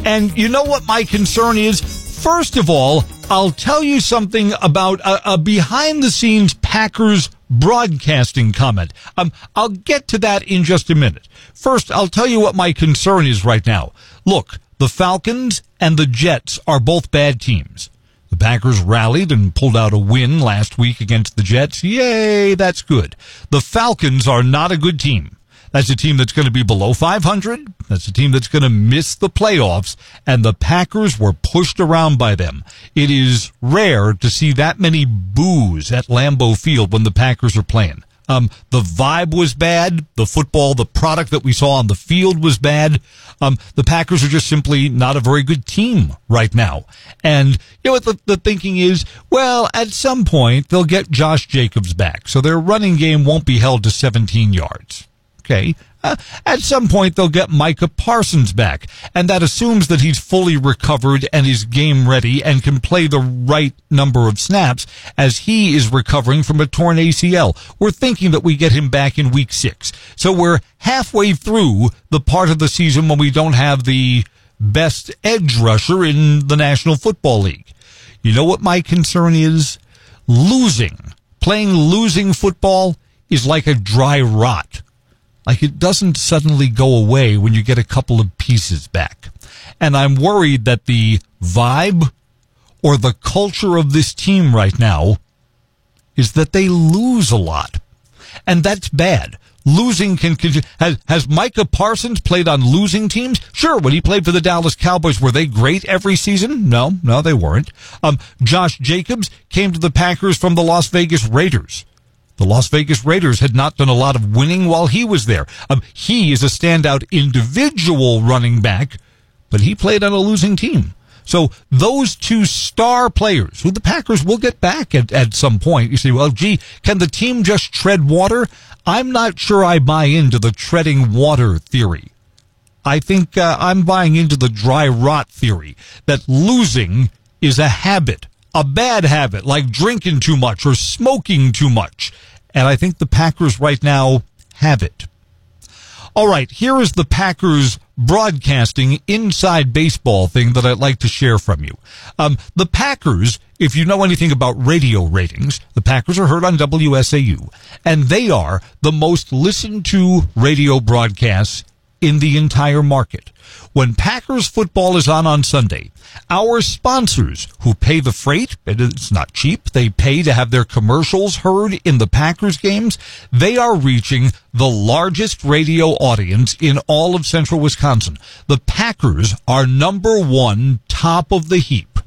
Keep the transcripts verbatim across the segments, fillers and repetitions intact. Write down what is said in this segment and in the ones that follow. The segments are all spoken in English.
And you know what my concern is? First of all, I'll tell you something about a, a behind-the-scenes Packers broadcasting comment. Um, I'll get to that in just a minute. First, I'll tell you what my concern is right now. Look, the Falcons and the Jets are both bad teams. The Packers rallied and pulled out a win last week against the Jets. Yay, that's good. The Falcons are not a good team. That's a team that's going to be below five hundred. That's a team that's going to miss the playoffs, and the Packers were pushed around by them. It is rare to see that many boos at Lambeau Field when the Packers are playing. Um, the vibe was bad. The football, the product that we saw on the field was bad. Um, the Packers are just simply not a very good team right now. And, you know what the, the thinking is? Well, at some point, they'll get Josh Jacobs back, so their running game won't be held to seventeen yards. Okay. Uh, at some point, they'll get Micah Parsons back, and that assumes that he's fully recovered and is game ready and can play the right number of snaps as he is recovering from a torn A C L. We're thinking that we get him back in week six. So we're halfway through the part of the season when we don't have the best edge rusher in the National Football League. You know what my concern is? Losing. Playing losing football is like a dry rot. Like, it doesn't suddenly go away when you get a couple of pieces back. And I'm worried that the vibe or the culture of this team right now is that they lose a lot. And that's bad. Losing can, has, has Micah Parsons played on losing teams? Sure, when he played for the Dallas Cowboys, were they great every season? No, no, they weren't. Um, Josh Jacobs came to the Packers from the Las Vegas Raiders. The Las Vegas Raiders had not done a lot of winning while he was there. Um, he is a standout individual running back, but he played on a losing team. So those two star players, who the Packers will get back at, at some point, you say, well, gee, can the team just tread water? I'm not sure I buy into the treading water theory. I think uh, I'm buying into the dry rot theory, that losing is a habit. A bad habit, like drinking too much or smoking too much. And I think the Packers right now have it. All right, here is the Packers broadcasting inside baseball thing that I'd like to share from you. Um, the Packers, if you know anything about radio ratings, the Packers are heard on W S A U, and they are the most listened to radio broadcasts in the entire market. When Packers football is on on Sunday, our sponsors who pay the freight, it's not cheap, they pay to have their commercials heard in the Packers games, they are reaching the largest radio audience in all of central Wisconsin. The Packers are number one, top of the heap.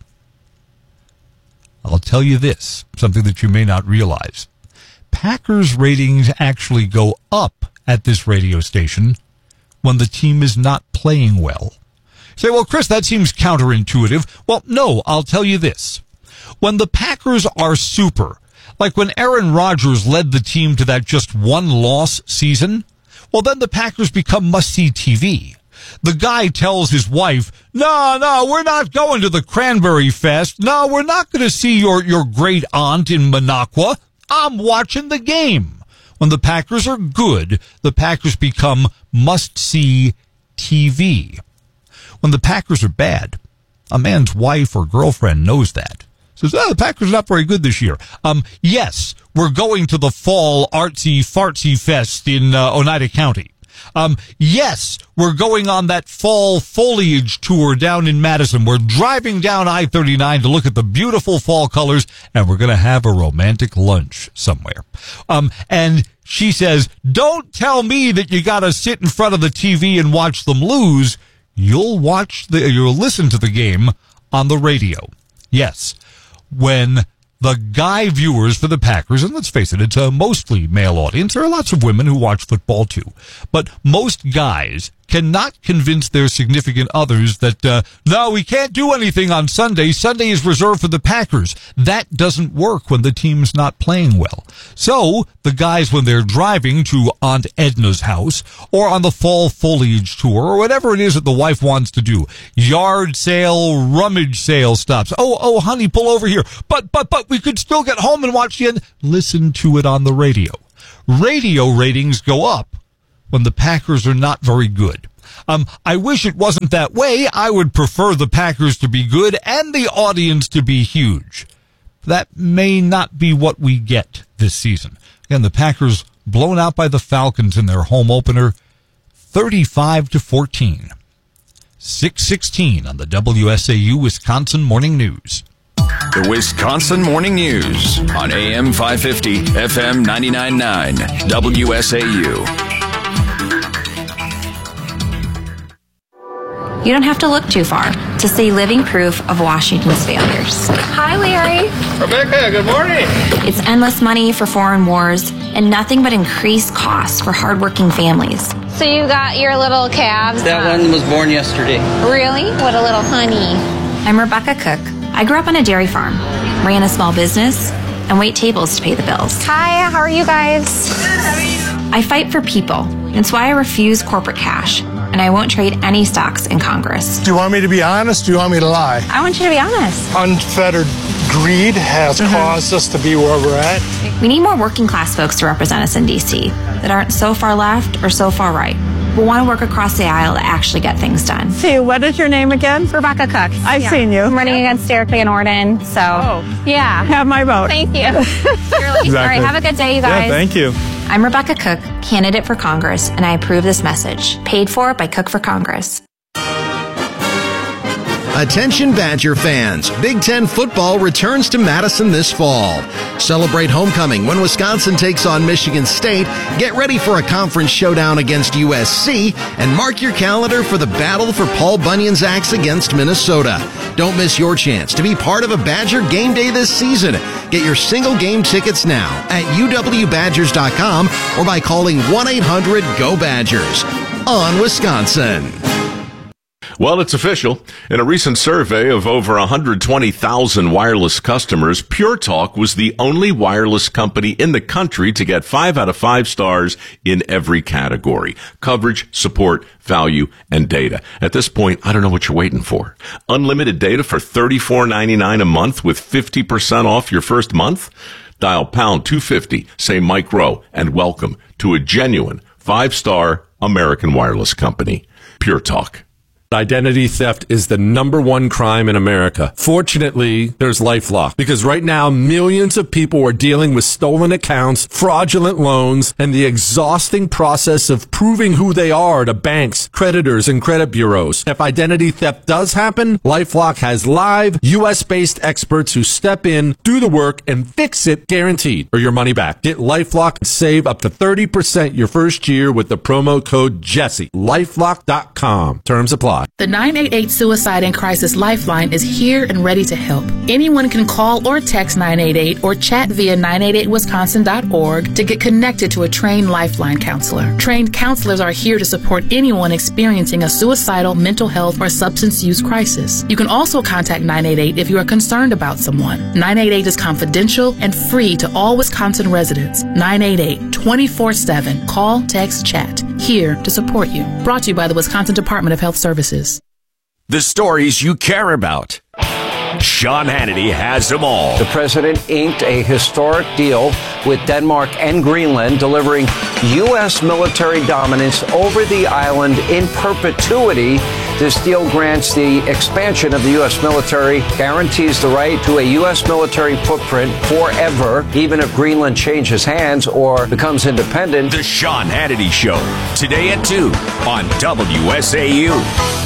I'll tell you this, something that you may not realize. Packers ratings actually go up at this radio station when the team is not playing well. You say, well, Chris, that seems counterintuitive. Well, no, I'll tell you this. When the Packers are super, like when Aaron Rodgers led the team to that just one-loss season, well, then the Packers become must-see T V. The guy tells his wife, no, no, we're not going to the Cranberry Fest. No, we're not going to see your, your great aunt in Minocqua. I'm watching the game. When the Packers are good, the Packers become must-see T V. When the Packers are bad, a man's wife or girlfriend knows that. Says, oh, the Packers are not very good this year. Um, yes, we're going to the fall artsy fartsy fest in uh, Oneida County. Um, yes, we're going on that fall foliage tour down in Madison. We're driving down I thirty-nine to look at the beautiful fall colors, and we're going to have a romantic lunch somewhere. Um, and she says, don't tell me that you got to sit in front of the T V and watch them lose. You'll watch the, you'll listen to the game on the radio. Yes, when the guy viewers for the Packers, and let's face it, it's a mostly male audience. There are lots of women who watch football too. But most guys cannot convince their significant others that, uh, no, we can't do anything on Sunday. Sunday is reserved for the Packers. That doesn't work when the team's not playing well. So the guys, when they're driving to Aunt Edna's house or on the fall foliage tour or whatever it is that the wife wants to do, yard sale, rummage sale stops. Oh, oh, honey, pull over here. But, but, but we could still get home and watch the end. Listen to it on the radio. Radio ratings go up when the Packers are not very good. Um, I wish it wasn't that way. I would prefer the Packers to be good and the audience to be huge. That may not be what we get this season. Again, the Packers blown out by the Falcons in their home opener, thirty-five to fourteen. six sixteen on the W S A U Wisconsin Morning News. The Wisconsin Morning News on A M five fifty, F M ninety-nine point nine, W S A U. You don't have to look too far to see living proof of Washington's failures. Hi, Larry. Rebecca, good morning. It's endless money for foreign wars and nothing but increased costs for hardworking families. So you got your little calves? That um, one was born yesterday. Really? What a little honey. I'm Rebecca Cook. I grew up on a dairy farm, ran a small business, and wait tables to pay the bills. Hi, how are you guys? I fight for people. That's why I refuse corporate cash, and I won't trade any stocks in Congress. Do you want me to be honest? Do you want me to lie? I want you to be honest. Unfettered greed has mm-hmm. caused us to be where we're at. We need more working class folks to represent us in D C that aren't so far left or so far right. We want to work across the aisle to actually get things done. See, what is your name again? Rebecca Cook. I've yeah. seen you. I'm running against Eric Van Orden, so oh. yeah. Have my vote. Thank you. Exactly. All right, have a good day, you guys. Yeah, thank you. I'm Rebecca Cook, candidate for Congress, and I approve this message. Paid for by Cook for Congress. Attention Badger fans, Big Ten football returns to Madison this fall. Celebrate homecoming when Wisconsin takes on Michigan State, get ready for a conference showdown against U S C, and mark your calendar for the battle for Paul Bunyan's axe against Minnesota. Don't miss your chance to be part of a Badger game day this season. Get your single game tickets now at U W Badgers dot com or by calling one eight hundred go Badgers. On Wisconsin. Well, it's official. In a recent survey of over one hundred twenty thousand wireless customers, Pure Talk was the only wireless company in the country to get five out of five stars in every category: coverage, support, value, and data. At this point, I don't know what you're waiting for. Unlimited data for thirty-four ninety-nine a month with fifty percent off your first month? Dial pound two fifty, say Mike Rowe, and welcome to a genuine five-star American wireless company. Pure Talk. Identity theft is the number one crime in America. Fortunately, there's LifeLock, because right now millions of people are dealing with stolen accounts, fraudulent loans, and the exhausting process of proving who they are to banks, creditors, and credit bureaus. If identity theft does happen, LifeLock has live U S-based experts who step in, do the work, and fix it guaranteed, or your money back. Get LifeLock and save up to thirty percent your first year with the promo code Jesse. LifeLock dot com. Terms apply. The nine eight eight Suicide and Crisis Lifeline is here and ready to help. Anyone can call or text nine eight eight or chat via nine eight eight wisconsin dot org to get connected to a trained Lifeline counselor. Trained counselors are here to support anyone experiencing a suicidal, mental health, or substance use crisis. You can also contact nine eight eight if you are concerned about someone. nine eight eight is confidential and free to all Wisconsin residents. nine eight eight, twenty-four seven. Call, text, chat. Here to support you. Brought to you by the Wisconsin Department of Health Services. The stories you care about. Sean Hannity has them all. The president inked a historic deal with Denmark and Greenland, delivering U S military dominance over the island in perpetuity. This deal grants the expansion of the U S military, guarantees the right to a U S military footprint forever, even if Greenland changes hands or becomes independent. The Sean Hannity Show, today at two on W S A U.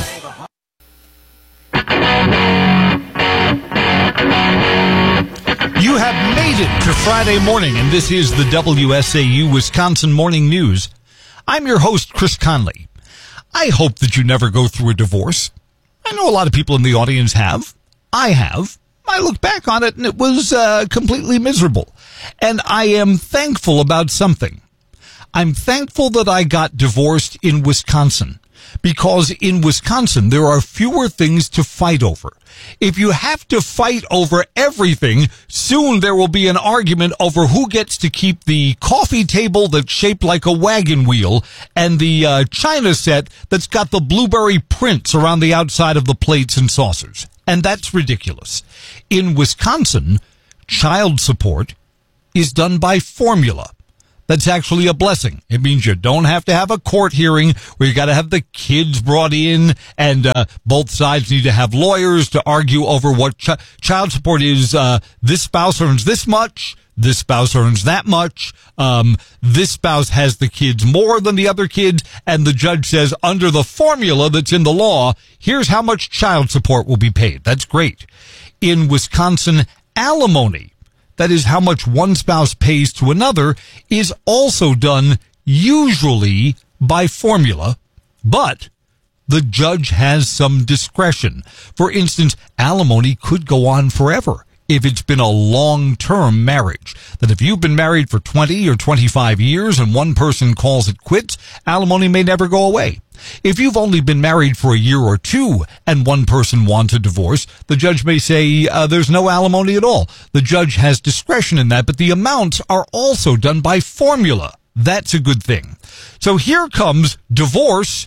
You have made it to Friday morning, and this is the W S A U Wisconsin Morning News. I'm your host, Chris Conley. I hope that you never go through a divorce. I know a lot of people in the audience have. I have. I look back on it, and it was uh, completely miserable. And I am thankful about something. I'm thankful that I got divorced in Wisconsin, because in Wisconsin, there are fewer things to fight over. If you have to fight over everything, soon there will be an argument over who gets to keep the coffee table that's shaped like a wagon wheel and the uh, china set that's got the blueberry prints around the outside of the plates and saucers. And that's ridiculous. In Wisconsin, child support is done by formula. That's actually a blessing. It means you don't have to have a court hearing where you got to have the kids brought in, and uh, both sides need to have lawyers to argue over what ch- child support is. Uh, this spouse earns this much. This spouse earns that much. Um, this spouse has the kids more than the other kids, and the judge says, under the formula that's in the law, here's how much child support will be paid. That's great. In Wisconsin, alimony, that is how much one spouse pays to another, is also done usually by formula, but the judge has some discretion. For instance, alimony could go on forever if it's been a long-term marriage. That if you've been married for twenty or twenty-five years and one person calls it quits, alimony may never go away. If you've only been married for a year or two and one person wants a divorce, the judge may say uh, there's no alimony at all. The judge has discretion in that, but the amounts are also done by formula. That's a good thing. So here comes divorce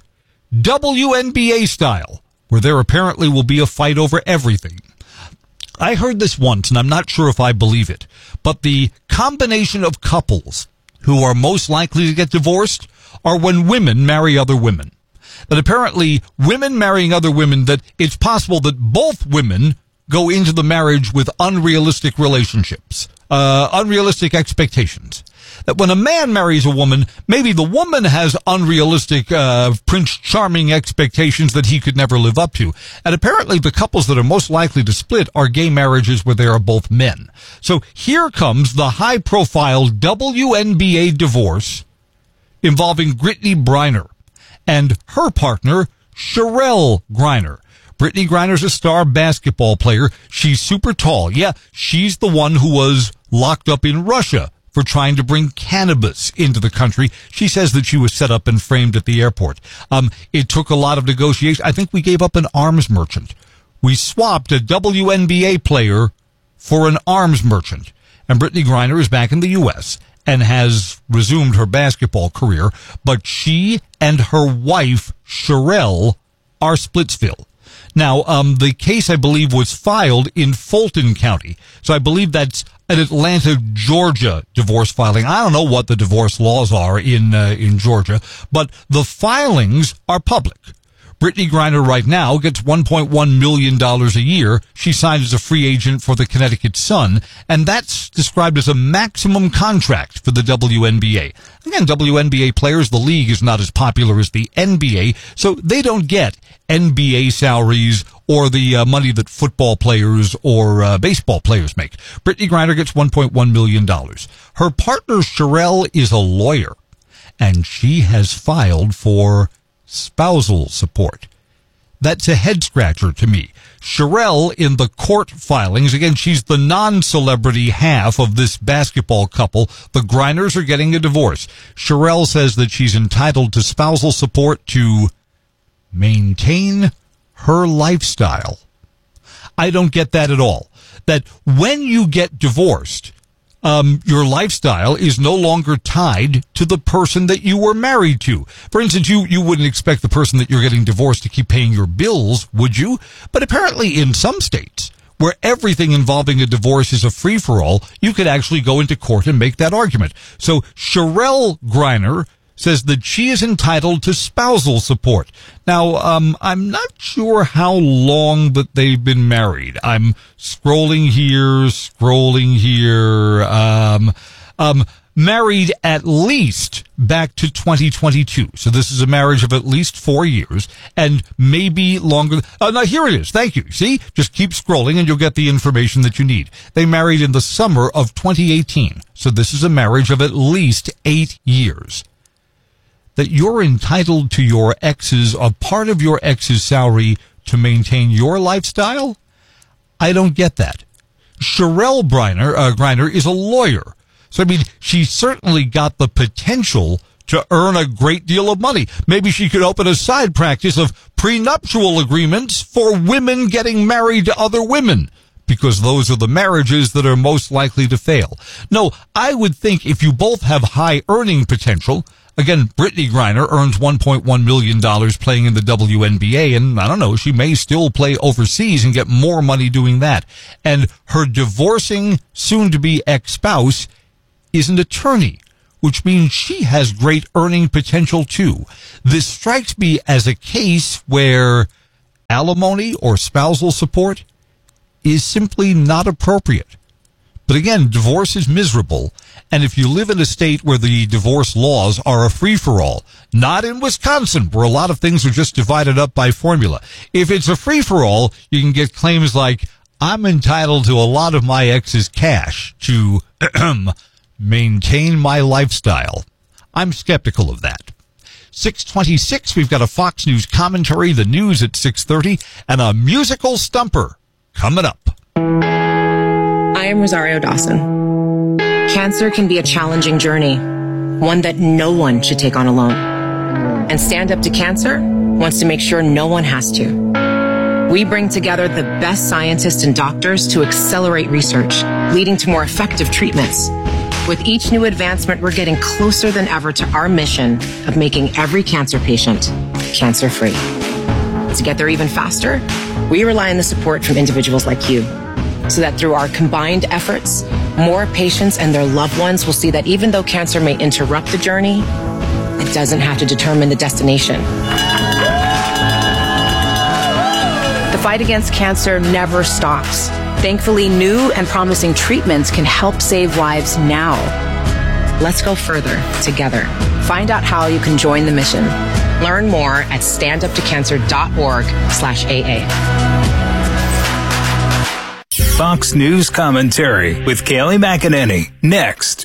W N B A style, where there apparently will be a fight over everything. I heard this once, and I'm not sure if I believe it, but the combination of couples who are most likely to get divorced are when women marry other women. That apparently women marrying other women, that it's possible that both women go into the marriage with unrealistic relationships, uh, unrealistic expectations. That when a man marries a woman, maybe the woman has unrealistic, uh, Prince Charming expectations that he could never live up to. And apparently the couples that are most likely to split are gay marriages where they are both men. So here comes the high-profile W N B A divorce involving Brittney Griner and her partner, Cherelle Griner. Brittney Griner's a star basketball player. She's super tall. Yeah, she's the one who was locked up in Russia for trying to bring cannabis into the country. She says that she was set up and framed at the airport. Um, it took a lot of negotiation. I think we gave up an arms merchant. We swapped a W N B A player for an arms merchant. And Brittney Griner is back in the U S and has resumed her basketball career. But she and her wife, Cherelle, are Splitsville. Now, um, the case, I believe, was filed in Fulton County. So I believe that's an Atlanta, Georgia divorce filing. I don't know what the divorce laws are in uh, in Georgia, but the filings are public. Brittney Griner right now gets one point one million dollars a year. She signed as a free agent for the Connecticut Sun, and that's described as a maximum contract for the W N B A. Again, W N B A players, the league is not as popular as the N B A, so they don't get N B A salaries or the uh, money that football players or uh, baseball players make. Brittney Griner gets one point one million dollars. Her partner, Cherelle, is a lawyer, and she has filed for spousal support. That's a head-scratcher to me. Cherelle, in the court filings, again, she's the non-celebrity half of this basketball couple. The Griners are getting a divorce. Cherelle says that she's entitled to spousal support to maintain her lifestyle. I don't get that at all. That when you get divorced, Um, your lifestyle is no longer tied to the person that you were married to. For instance, you, you wouldn't expect the person that you're getting divorced to keep paying your bills, would you? But apparently in some states, where everything involving a divorce is a free-for-all, you could actually go into court and make that argument. So Cherelle Griner says that she is entitled to spousal support. Now, um, I'm not sure how long that they've been married. I'm scrolling here, scrolling here, um, um, married at least back to twenty twenty-two. So this is a marriage of at least four years and maybe longer. Oh, no, here it is. Thank you. See, just keep scrolling and you'll get the information that you need. They married in the summer of twenty eighteen. So this is a marriage of at least eight years. That you're entitled to your ex's, a part of your ex's salary to maintain your lifestyle? I don't get that. Cherelle Griner, uh, Griner is a lawyer. So, I mean, she certainly got the potential to earn a great deal of money. Maybe she could open a side practice of prenuptial agreements for women getting married to other women, because those are the marriages that are most likely to fail. No, I would think if you both have high earning potential. Again, Brittney Griner earns one point one million dollars playing in the W N B A, and I don't know, she may still play overseas and get more money doing that. And her divorcing, soon-to-be ex-spouse is an attorney which means she has great earning potential too. This strikes me as a case where alimony or spousal support is simply not appropriate. But again, divorce is miserable, and if you live in a state where the divorce laws are a free-for-all, not in Wisconsin, where a lot of things are just divided up by formula. If it's a free-for-all, you can get claims like, I'm entitled to a lot of my ex's cash to maintain my lifestyle. I'm skeptical of that. six twenty-six, we've got a Fox News commentary, the news at six thirty, and a musical stumper coming up. I am Rosario Dawson. Cancer can be a challenging journey, one that no one should take on alone. And Stand Up to Cancer wants to make sure no one has to. We bring together the best scientists and doctors to accelerate research, leading to more effective treatments. With each new advancement, we're getting closer than ever to our mission of making every cancer patient cancer-free. To get there even faster, we rely on the support from individuals like you, so that through our combined efforts, more patients and their loved ones will see that even though cancer may interrupt the journey, it doesn't have to determine the destination. The fight against cancer never stops. Thankfully, new and promising treatments can help save lives now. Let's go further together. Find out how you can join the mission. Learn more at standuptocancer.org slash AA. Fox News commentary with Kayleigh McEnany. Next.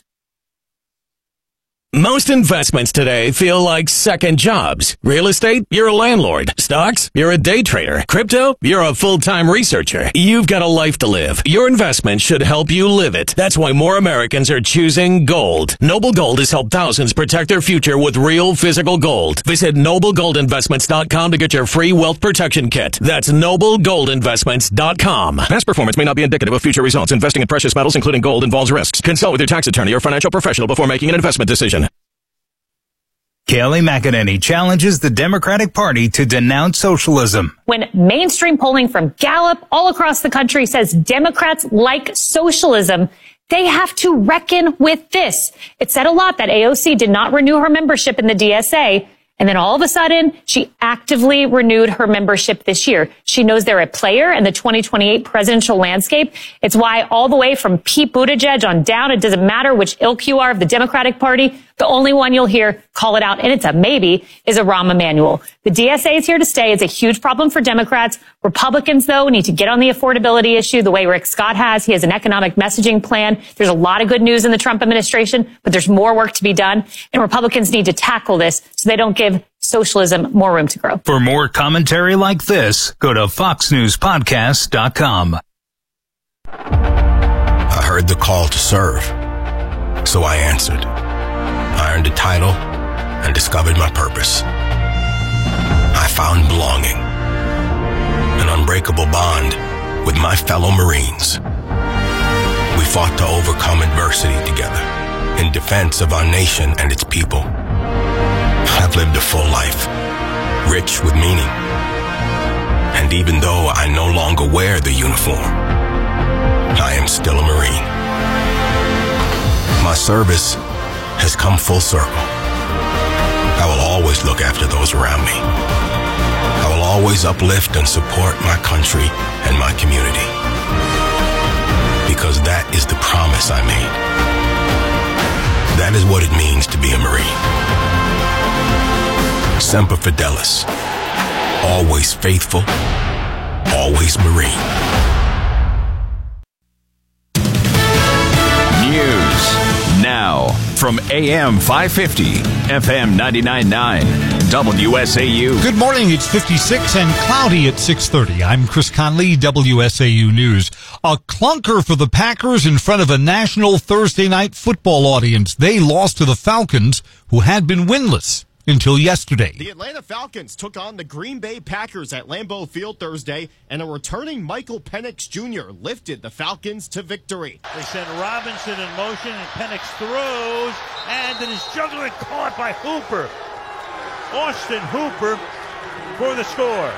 Most investments today feel like second jobs. Real estate, you're a landlord. Stocks, you're a day trader. Crypto, you're a full-time researcher. You've got a life to live. Your investment should help you live it. That's why more Americans are choosing gold. Noble Gold has helped thousands protect their future with real physical gold. Visit noble gold investments dot com to get your free wealth protection kit. That's noble gold investments dot com. Past performance may not be indicative of future results. Investing in precious metals, including gold, involves risks. Consult with your tax attorney or financial professional before making an investment decision. Kayleigh McEnany challenges the Democratic Party to denounce socialism. When mainstream polling from Gallup all across the country says Democrats like socialism, they have to reckon with this. It said a lot that A O C did not renew her membership in the D S A. And then all of a sudden, she actively renewed her membership this year. She knows they're a player in the twenty twenty-eight presidential landscape. It's why all the way from Pete Buttigieg on down, it doesn't matter which ilk you are of the Democratic Party, the only one you'll hear call it out, and it's a maybe, is a Rahm Emanuel. The D S A is here to stay. It's a huge problem for Democrats. Republicans, though, need to get on the affordability issue the way Rick Scott has. He has an economic messaging plan. There's a lot of good news in the Trump administration, but there's more work to be done. And Republicans need to tackle this so they don't give socialism more room to grow. For more commentary like this, go to fox news podcast dot com. I heard the call to serve, so I answered. I earned a title and discovered my purpose. I found belonging, an unbreakable bond with my fellow Marines. We fought to overcome adversity together in defense of our nation and its people. I've lived a full life, rich with meaning. And even though I no longer wear the uniform, I am still a Marine. My service has come full circle. I will always look after those around me. I will always uplift and support my country and my community. Because that is the promise I made. That is what it means to be a Marine. Semper Fidelis. Always faithful. Always Marine. News now from A M five fifty, F M ninety-nine point nine, W S A U. Good morning. It's fifty-six and cloudy at six thirty. I'm Chris Conley, W S A U News. A clunker for the Packers in front of a national Thursday night football audience. They lost to the Falcons, who had been winless until yesterday. The Atlanta Falcons took on the Green Bay Packers at Lambeau Field Thursday, and a returning Michael Penix Junior lifted the Falcons to victory. They send Robinson in motion, and Penix throws, and it is juggled and caught by Hooper. Austin Hooper for the score.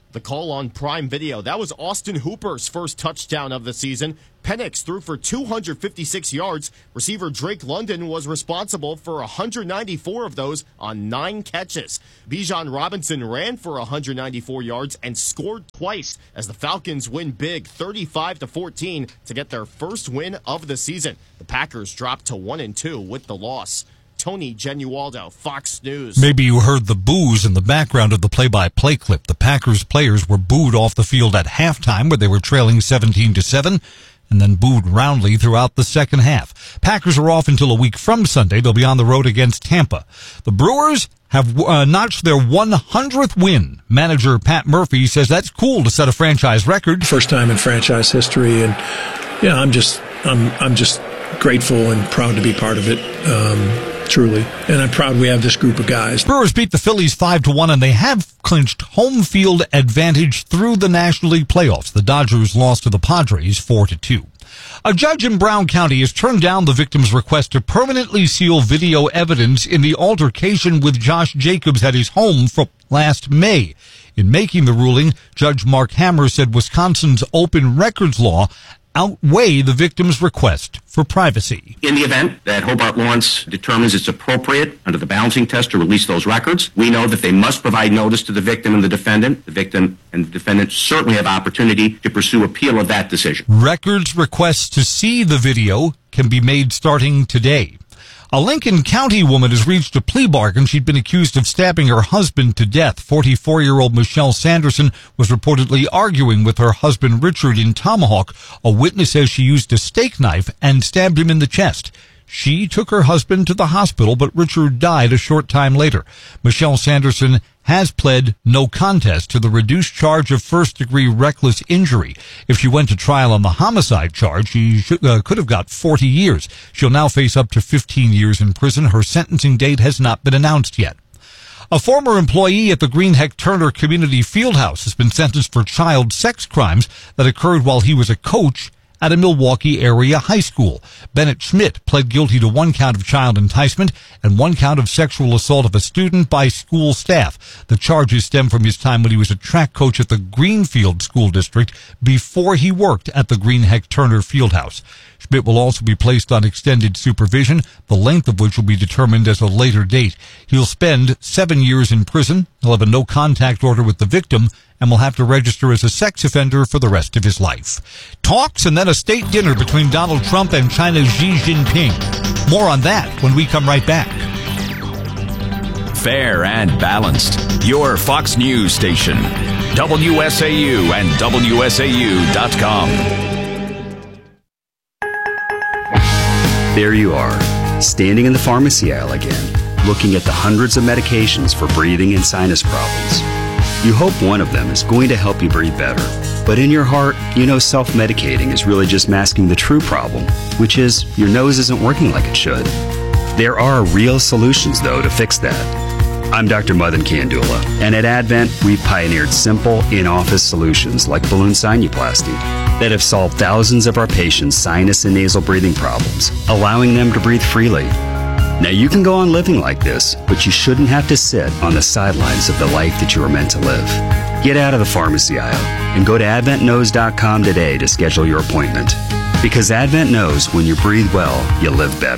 The call on Prime Video. That was Austin Hooper's first touchdown of the season. Penix threw for two hundred fifty-six yards. Receiver Drake London was responsible for one hundred ninety-four of those on nine catches. Bijan Robinson ran for one hundred ninety-four yards and scored twice as the Falcons win big thirty-five to fourteen to get their first win of the season. The Packers dropped to one and two with the loss. Tony Genualdo, Fox News. Maybe you heard the boos in the background of the play-by-play clip. The Packers players were booed off the field at halftime where they were trailing seventeen to seven and then booed roundly throughout the second half. Packers are off until a week from Sunday. They'll be on the road against Tampa. The Brewers have uh, notched their one hundredth win. Manager Pat Murphy says that's cool to set a franchise record. First time in franchise history, and yeah, I'm just I'm I'm just grateful and proud to be part of it. Um, Truly. And I'm proud we have this group of guys. Brewers beat the Phillies five to one, and they have clinched home field advantage through the National League playoffs. The Dodgers lost to the Padres four to two. A judge in Brown County has turned down the victim's request to permanently seal video evidence in the altercation with Josh Jacobs at his home from last May. In making the ruling, Judge Mark Hammer said Wisconsin's open records law outweigh the victim's request for privacy. In the event that Hobart Lawrence determines it's appropriate under the balancing test to release those records, we know that they must provide notice to the victim and the defendant. The victim and the defendant certainly have opportunity to pursue appeal of that decision. Records requests to see the video can be made starting today. A Lincoln County woman has reached a plea bargain. She'd been accused of stabbing her husband to death. forty-four-year-old Michelle Sanderson was reportedly arguing with her husband Richard in Tomahawk. A witness says she used a steak knife and stabbed him in the chest. She took her husband to the hospital, but Richard died a short time later. Michelle Sanderson has pled no contest to the reduced charge of first-degree reckless injury. If she went to trial on the homicide charge, she should, uh, could have got forty years. She'll now face up to fifteen years in prison. Her sentencing date has not been announced yet. A former employee at the Greenheck Turner Community Fieldhouse has been sentenced for child sex crimes that occurred while he was a coach at a Milwaukee area high school. Bennett Schmidt pled guilty to one count of child enticement and one count of sexual assault of a student by school staff. The charges stem from his time when he was a track coach at the Greenfield School District before he worked at the Greenheck Turner Fieldhouse. Schmidt will also be placed on extended supervision, the length of which will be determined at a later date. He'll spend seven years in prison. He'll have a no-contact order with the victim and will have to register as a sex offender for the rest of his life. Talks and then a state dinner between Donald Trump and China's Xi Jinping. More on that when we come right back. Fair and balanced. Your Fox News station. W S A U and W S A U dot com. There you are, standing in the pharmacy aisle again, looking at the hundreds of medications for breathing and sinus problems. You hope one of them is going to help you breathe better. But in your heart, you know self-medicating is really just masking the true problem, which is your nose isn't working like it should. There are real solutions, though, to fix that. I'm Doctor Madan Kandula, and at Advent, we've pioneered simple, in-office solutions like balloon sinuplasty that have solved thousands of our patients' sinus and nasal breathing problems, allowing them to breathe freely. Now, you can go on living like this, but you shouldn't have to sit on the sidelines of the life that you were meant to live. Get out of the pharmacy aisle and go to advent knows dot com today to schedule your appointment. Because Advent knows when you breathe well, you live better.